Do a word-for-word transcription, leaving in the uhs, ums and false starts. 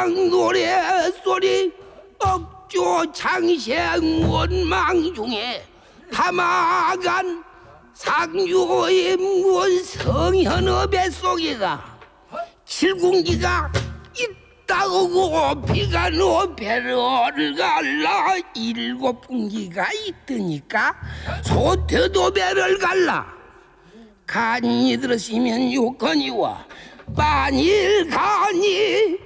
낭 노래소리 억조 장생 원망 중에 담아간 상주의 문 성현의 뱃속에가 칠궁기가 있다고 비가 너 배를 갈라 일곱 분기가 있으니까 소태도 배를 갈라 간이 들으시면 요건이와 만일 간이